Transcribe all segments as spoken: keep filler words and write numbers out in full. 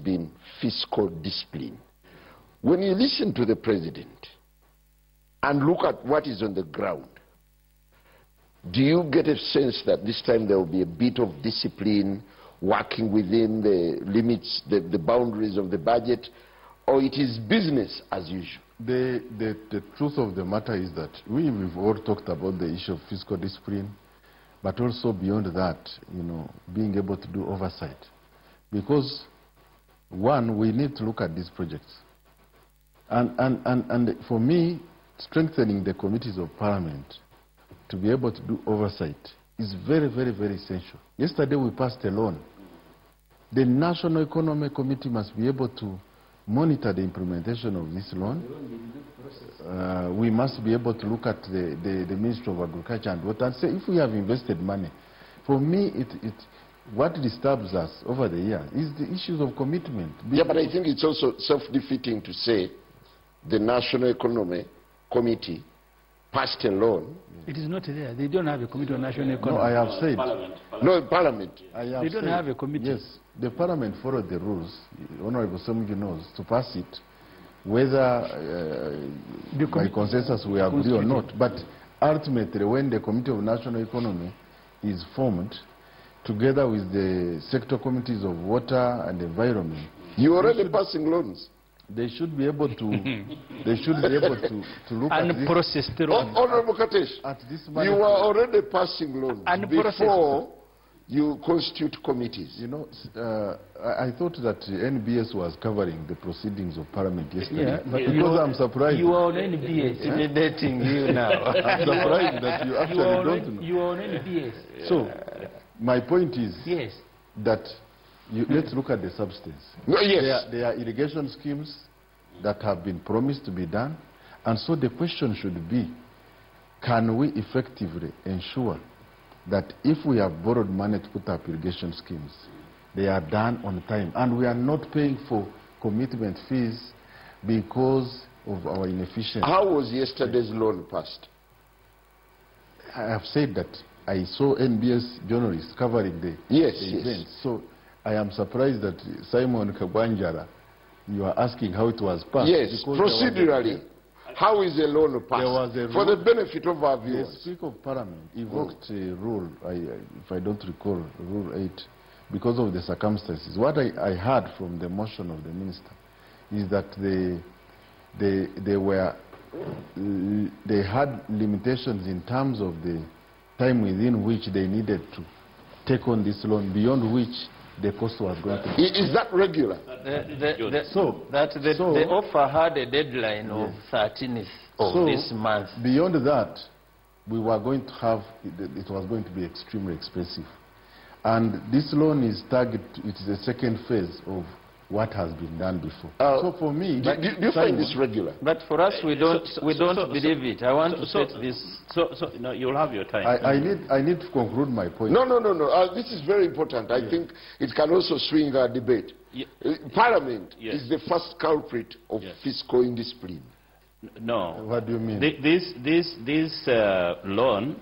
been fiscal discipline. When you listen to the president and look at what is on the ground, do you get a sense that this time there will be a bit of discipline, working within the limits, the, the boundaries of the budget, or it is business as usual? The, the, the truth of the matter is that we, we've all talked about the issue of fiscal discipline, but also beyond that, you know, being able to do oversight. Because, one, we need to look at these projects. And, and, and, and for me, strengthening the committees of parliament to be able to do oversight is very, very, very essential. Yesterday we passed a law. The National Economic Committee must be able to monitor the implementation of this loan. Uh, we must be able to look at the, the, the Ministry of Agriculture and Water and say, if we have invested money, for me, it, it, what disturbs us over the years is the issues of commitment. Yeah, but I think it's also self-defeating to say the National Economic Committee passed a loan. It is not there. They don't have a committee on national economy. No, I have said. Parliament. Parliament. No, Parliament. I have They don't said, have a committee. Yes, the Parliament followed the rules. Honorable Somuju knows to pass it, whether uh, by consensus we agree or not. But ultimately, when the Committee of National Economy is formed, together with the sector committees of water and environment, you already passing loans. They should be able to. They should be able to, to look at this. Unprocessed loans. Honorable Katesh, At this you were already passing loans before you constitute committees. You know, uh, I, I thought that N B S was covering the proceedings of Parliament yesterday. Yeah, but because you are, I'm surprised. You are on N B S. It's dating you now. I'm surprised that you actually you are don't on, know. You are on N B S. So, my point is Yes. that you, let's look at the substance. No, yes. There, are- there are irrigation schemes that have been promised to be done, and so the question should be, can we effectively ensure that if we have borrowed money to put up irrigation schemes, they are done on time, and we are not paying for commitment fees because of our inefficiency. How was yesterday's loan passed? I have said that I saw N B S journalists covering the, Yes, the yes. events. So I am surprised that Simon Kagwanjara, you are asking how it was passed. Yes, because there was a- procedurally, how is a loan passed? There was a For the rule- benefit of our The viewers. Speaker of Parliament evoked a rule, I, if I don't recall, Rule eight, because of the circumstances. What I, I heard from the motion of the minister is that they, they, they were, they had limitations in terms of the time within which they needed to take on this loan, beyond which the cost was going to be. I- Is that regular? The, the, the, So- that the, so- the offer had a deadline of thirteenth of So, this month. Beyond that, we were going to have, it was going to be extremely expensive. And this loan is target, it is the second phase of what has been done before. Uh, so for me, Do, do, do you find this regular? But for us, we don't, So- so- we don't so- so- believe it. I want to so, set this. So, so no, you'll have your time. I, I, need, I need to conclude my point. No, no, no, no. Uh, this is very important. I think it can also swing our debate. Ye- Uh, Parliament Yes. is the first culprit of Yes. fiscal indiscipline. No. What do you mean? Thi- This, this, this uh, loan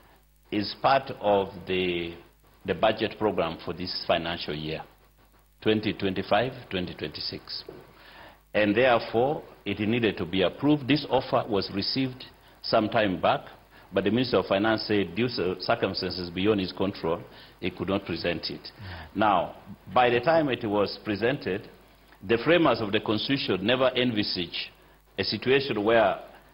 is part of the, the budget program for this financial year, twenty twenty-five twenty twenty-six. And therefore, it needed to be approved. This offer was received some time back, but the Minister of Finance said due to circumstances beyond his control, he could not present it. Now, by the time it was presented, the framers of the Constitution never envisaged a situation where,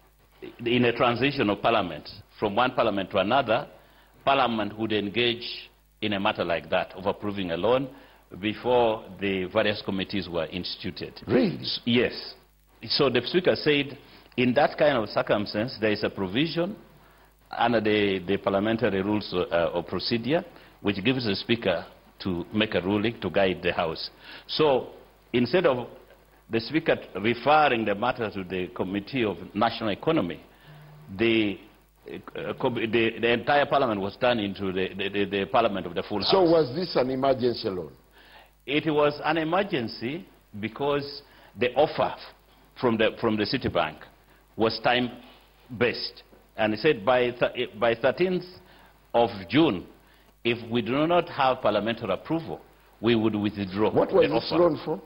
in a transition of parliament, from one parliament to another, parliament would engage in a matter like that of approving a loan before the various committees were instituted. Really? Yes. So the Speaker said, in that kind of circumstance, there is a provision under the, the parliamentary rules uh, of procedure, which gives the Speaker to make a ruling to guide the House. So instead of the Speaker referring the matter to the Committee of National Economy, the, uh, the, the entire Parliament was turned into the, the, the, the Parliament of the full House. So was this an emergency loan? It was an emergency because the offer from the, from the Citibank was time-based. And he said by, th by thirteenth of June, if we do not have parliamentary approval, we would withdraw What was the this offer. loan for?